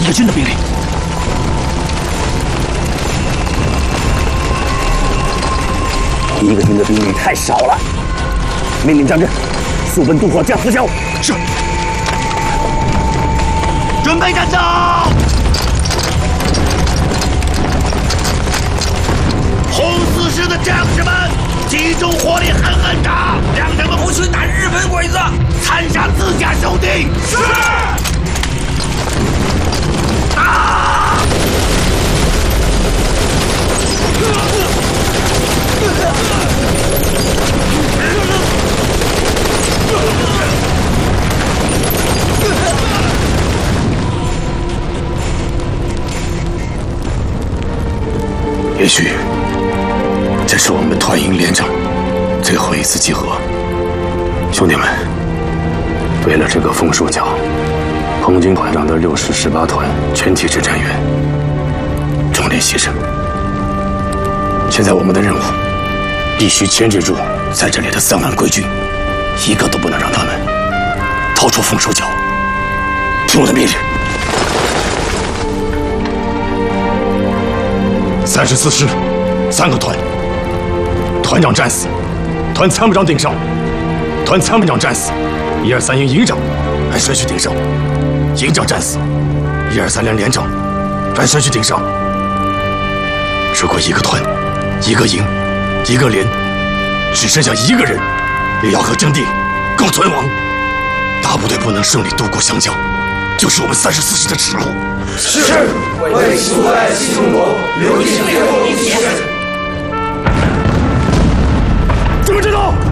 一个军的兵力。一个军的兵力太少了，命令张震速奔渡口降浮桥。是。准备战斗！红四师的将士们，集中火力狠狠打，让他们不去打日本鬼子，残杀自家兄弟。是。打！ 也许这是我们团营连长最后一次集合。兄弟们，为了这个枫树角，彭军团长的6师18团全体指战员壮烈牺牲。现在我们的任务必须牵制住在这里的3万归军，一个都不能让他们逃出枫树角。听我的命令！34师3个团，团长战死，团参谋长顶上，团参谋长战死，123营营长按顺序顶上，营长战死，123连连长按顺序顶上。如果一个团、一个营、一个连只剩下一个人，也要和阵地共存亡。大部队不能顺利渡过湘江，就是我们34师的耻辱。 是，为苏爱新中国留下最后一线。 准备战斗！